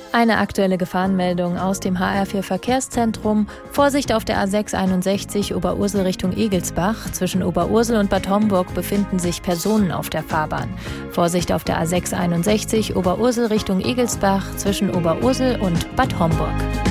Eine aktuelle Gefahrenmeldung aus dem HR4 Verkehrszentrum. Vorsicht auf der A661 Oberursel Richtung Egelsbach. Zwischen Oberursel und Bad Homburg befinden sich Personen auf der Fahrbahn. Vorsicht auf der A661 Oberursel Richtung Egelsbach zwischen Oberursel und Bad Homburg.